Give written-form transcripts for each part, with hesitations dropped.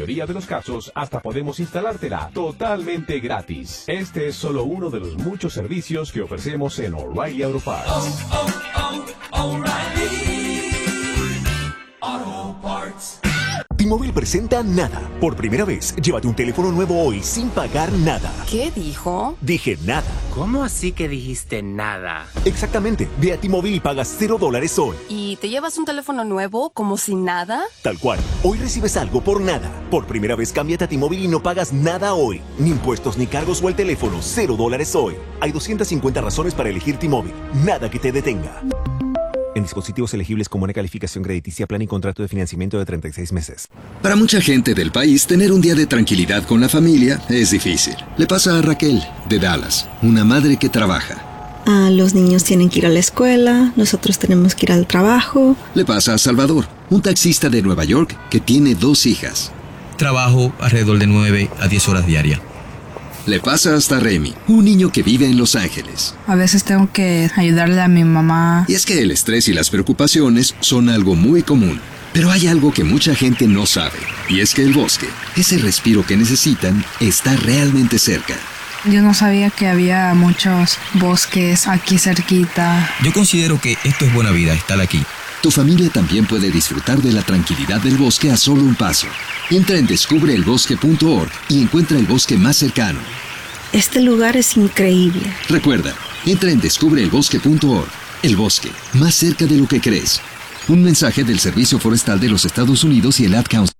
mayoría de los casos, hasta podemos instalártela totalmente gratis. Este es solo uno de los muchos servicios que ofrecemos en O'Reilly Auto Parts. O'Reilly Auto Parts. T-Mobile presenta Nada. Por primera vez, llévate un teléfono nuevo hoy sin pagar nada. ¿Qué dijo? Dije nada. ¿Cómo así que dijiste nada? Exactamente. Ve a T-Mobile y pagas $0 hoy. ¿Y te llevas un teléfono nuevo como si nada? Tal cual. Hoy recibes algo por nada. Por primera vez, cámbiate a T-Mobile y no pagas nada hoy. Ni impuestos ni cargos o el teléfono. $0 hoy. Hay 250 razones para elegir T-Mobile. Nada que te detenga. En dispositivos elegibles con buena calificación crediticia, plan y contrato de financiamiento de 36 meses. Para mucha gente del país, tener un día de tranquilidad con la familia es difícil. Le pasa a Raquel, de Dallas, una madre que trabaja. Los niños tienen que ir a la escuela, nosotros tenemos que ir al trabajo. Le pasa a Salvador, un taxista de Nueva York que tiene 2 hijas. Trabajo alrededor de 9 a 10 horas diarias. Le pasa hasta Remy, un niño que vive en Los Ángeles. A veces tengo que ayudarle a mi mamá. Y es que el estrés y las preocupaciones son algo muy común. Pero hay algo que mucha gente no sabe. Y es que el bosque, ese respiro que necesitan, está realmente cerca. Yo no sabía que había muchos bosques aquí cerquita. Yo considero que esto es buena vida, estar aquí. Tu familia también puede disfrutar de la tranquilidad del bosque a solo un paso. Entra en descubreelbosque.org y encuentra el bosque más cercano. Este lugar es increíble. Recuerda, entra en descubreelbosque.org. El bosque, más cerca de lo que crees. Un mensaje del Servicio Forestal de los Estados Unidos y el Ad Council.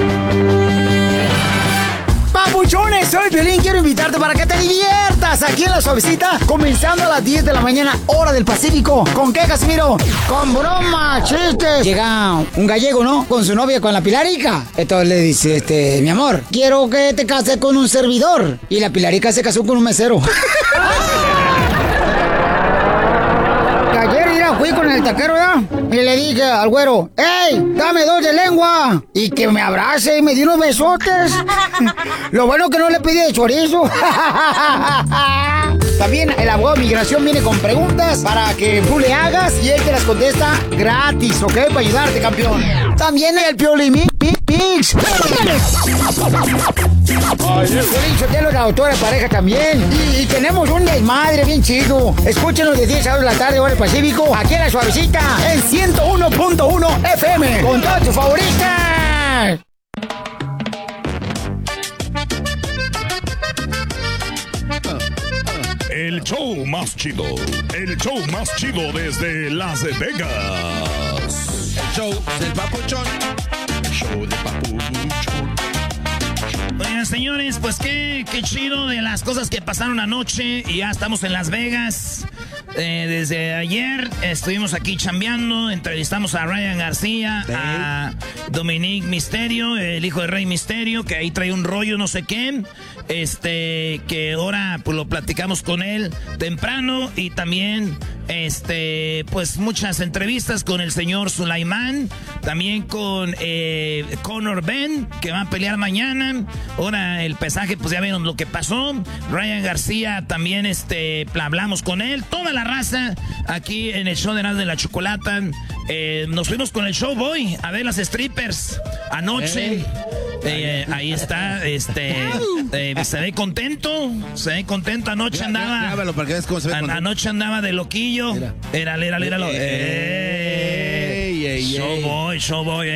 Papuchones, soy Piolín, quiero invitarte para que te diviertas aquí en La Suavecita, comenzando a las 10 de la mañana, hora del Pacífico. ¿Con qué, Casimiro? Con bromas, chistes. Llega un gallego, ¿no? Con su novia, con la Pilarica. Entonces le dice, mi amor, quiero que te cases con un servidor. Y la Pilarica se casó con un mesero. Ayer fui con el taquero, ¿ya? Y le dije al güero, ¡ey, dame 2 de lengua! Y que me abrace y me dio unos besotes. Lo bueno que no le pedí de chorizo. También el abogado de migración viene con preguntas para que tú le hagas y él te las contesta gratis, ¿ok? Para ayudarte, campeón. También el Piolín Mix. Piolín Sotelo, la autora de pareja también. Y tenemos un desmadre bien chido. Escúchenos de 10 a 2 de la tarde, hora del Pacífico, aquí en La Suavecita, en 101.1 FM, con todas tus favoritas. El show más chido. El show más chido desde Las Vegas. El show del Papuchón. El show del Papuchón. Oigan, señores, pues qué chido de las cosas que pasaron anoche. Y ya estamos en Las Vegas. Desde ayer estuvimos aquí chambeando, entrevistamos a Ryan García, a Dominic Mysterio, el hijo de Rey Mysterio, que ahí trae un rollo no sé qué, que ahora pues lo platicamos con él temprano, y también pues muchas entrevistas con el señor Sulaimán, también con Conor Ben, que va a pelear mañana. Ahora el pesaje, pues ya vieron lo que pasó. Ryan García también hablamos con él, toda la raza aquí en el show de Erasmo de la Chocolata. Nos fuimos con el Showboy a ver las strippers anoche. Ahí está, se ve contento, anoche andaba. Grábalo para que veas cómo se ve contento. Anoche andaba de loquillo. Éralo. Showboy.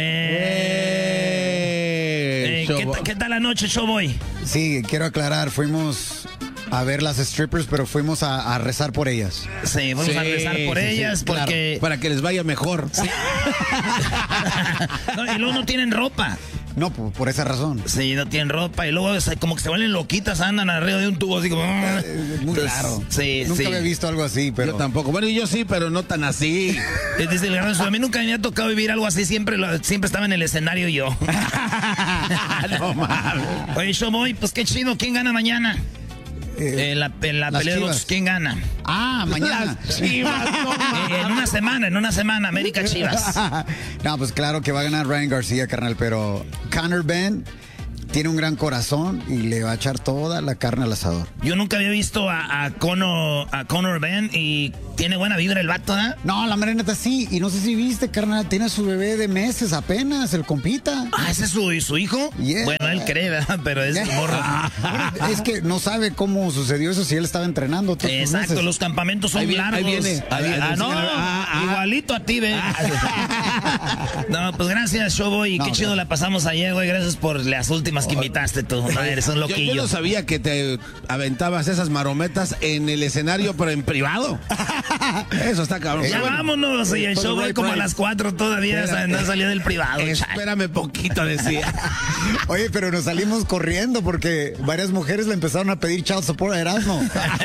¿Qué tal la noche, Showboy? Sí, quiero aclarar, fuimos a ver las strippers, pero fuimos a rezar por ellas. Sí, vamos a rezar por ellas porque... Claro, para que les vaya mejor. Sí. No, y luego no tienen ropa. No, por esa razón. Sí, no tienen ropa y luego como que se vuelven loquitas, andan arriba de un tubo así como... Muy raro. Sí, Nunca había visto algo así, pero... Yo tampoco. Bueno, y yo sí, pero no tan así. Dice el Garbanzo, a mí nunca me había tocado vivir algo así, siempre estaba en el escenario yo. No mames. Oye, Showboy, pues qué chido, ¿quién gana mañana? La pelea de box, ¿quién gana? Mañana. Chivas, en una semana, América Chivas. No, pues claro que va a ganar Ryan García, carnal, pero Conor Ben tiene un gran corazón y le va a echar toda la carne al asador. Yo nunca había visto a Conor Ben y Tiene buena vibra el vato, ¿eh? No, la mera neta sí. Y no sé si viste, carnal, tiene a su bebé de meses apenas, el compita. Ah, ¿ese es su hijo? Yeah. Bueno, él cree, ¿verdad? Pero es morro. Es que no sabe cómo sucedió eso si él estaba entrenando todos los Exacto, meses. los campamentos son largos. Ahí viene. Igualito a ti, ve. No, pues gracias, Showboy. Qué chido la pasamos ayer, güey. Gracias por las últimas que invitaste tú. Eres un loquillo. Yo no sabía que te aventabas esas marometas en el escenario, pero en privado. Eso está cabrón. Ya vámonos, y el Showboy como a las 4 todavía no salió del privado. Espérame poquito, decía. Oye, pero nos salimos corriendo porque varias mujeres le empezaron a pedir child support a Erasmo.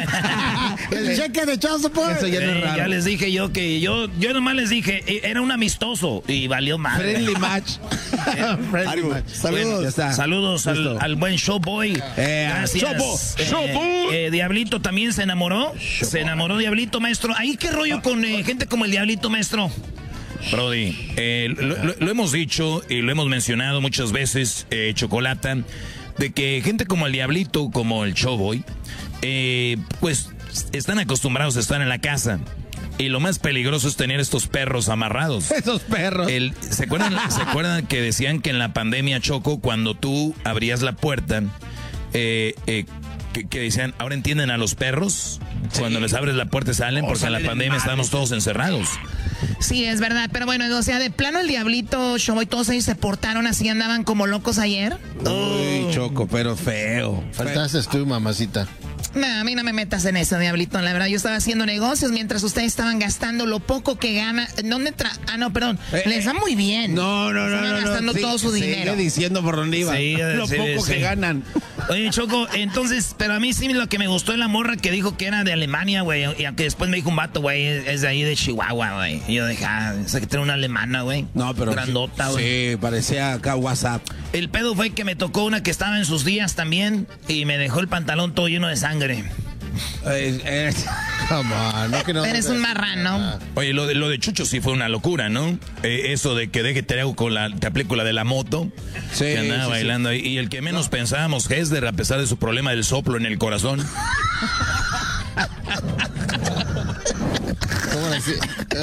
El cheque de child support. Eso ya no es raro. Ya les dije yo que yo nomás les dije, era un amistoso y valió mal. Friendly match. Friendly match. Saludos. Bueno, saludos al buen Showboy. Gracias. Diablito también se enamoró. Se enamoró Diablito, maestro. ¿Ahí qué rollo con gente como el Diablito, maestro? Brody, lo hemos dicho y lo hemos mencionado muchas veces, Chocolata, de que gente como el Diablito, como el Showboy, pues están acostumbrados a estar en la casa. Y lo más peligroso es tener estos perros amarrados. Esos perros. ¿Se acuerdan que decían que en la pandemia, Choco, cuando tú abrías la puerta, que decían, ahora entienden a los perros? Sí. Cuando les abres la puerta salen, porque en la pandemia estábamos todos encerrados. Sí, es verdad, pero bueno, o sea, de plano el Diablito, Showboy, todos ellos se portaron así, andaban como locos ayer. Uy, Choco, pero feo. Faltaste tú, mamacita. No, a mí no me metas en eso, Diablito. La verdad, yo estaba haciendo negocios mientras ustedes estaban gastando lo poco que gana. No, perdón. Les va muy bien. No. Estaban gastando todo su dinero. Sigue diciendo por dónde iba. Sí, lo poco que ganan. Oye, Choco, entonces, pero a mí sí lo que me gustó es la morra que dijo que era de Alemania, güey. Y aunque después me dijo un vato, güey, es de ahí de Chihuahua, güey. Y yo dije, o sea, que tiene una alemana, güey. No, pero. Grandota, güey. Sí, parecía acá WhatsApp. El pedo fue que me tocó una que estaba en sus días también y me dejó el pantalón todo lleno de sangre. Come on, no, que no. Eres un marrano. Oye, lo de Chucho sí fue una locura, ¿no? Eso de que deje te hago te aplico la de la moto. Sí, que andaba bailando ahí. Y el que menos pensábamos, Hesder, a pesar de su problema del soplo en el corazón. ¿Cómo decir?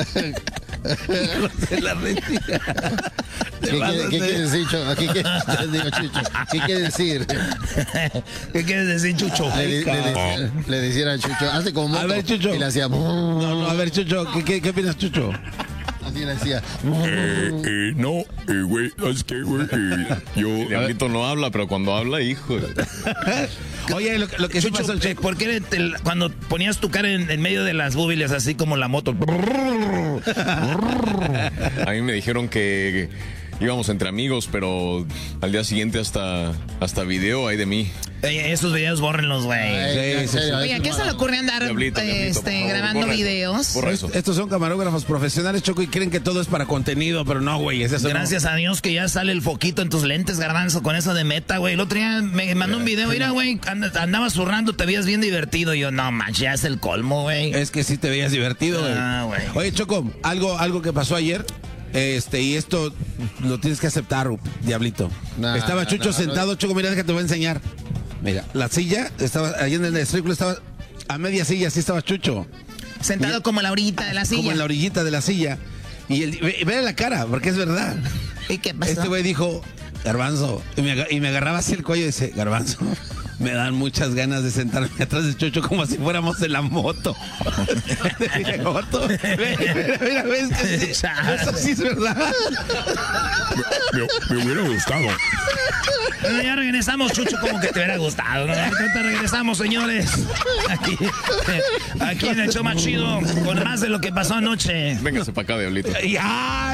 De la retira. ¿Qué quiere decir, Chucho? ¿Qué quiere decir? ¿Qué quieres decir, Chucho? Le decía a Chucho, hace como moto. A ver, Chucho. Y le hacía... No, a ver, Chucho, ¿qué opinas, Chucho? Así le decía... güey, es que, güey, yo... Diablito no habla, pero cuando habla, hijo... Oye, lo que Chucho, sí pasó... ¿por qué cuando ponías tu cara en medio de las búbiles así como la moto? A mí me dijeron que íbamos entre amigos, pero al día siguiente hasta video hay de mí. Esos videos bórrenlos, güey. Sí. Oye, ¿a quién se le ocurre andar grabando videos? Estos son camarógrafos profesionales, Choco, y creen que todo es para contenido, pero no, güey. Gracias a Dios que ya sale el foquito en tus lentes, Garbanzo, con eso de Meta, güey. El otro día me mandó un video, mira, güey, andaba zurrando, te veías bien divertido. Y yo, no, manches, ya es el colmo, güey. Es que sí te veías divertido, güey. Oye, Choco, algo que pasó ayer... y esto lo tienes que aceptar, Diablito. Estaba Chucho sentado, Choco, mira, déjate, te voy a enseñar. Mira, la silla estaba ahí en el círculo, estaba a media silla, así estaba Chucho. Sentado como la orillita de la silla. Como en la orillita de la silla. Y ve la cara, porque es verdad. ¿Y qué pasó? Este güey dijo, Garbanzo, y me agarraba así el cuello y dice, Garbanzo, me dan muchas ganas de sentarme atrás de Chucho como si fuéramos en la moto. Mira, ves que eso sí es verdad. Me hubiera gustado. Bueno, ya regresamos, Chucho, como que te hubiera gustado, ¿no? Ahorita regresamos, señores. Aquí en el show más chido, con más de lo que pasó anoche. Véngase para acá, Diablito. ¡Ya!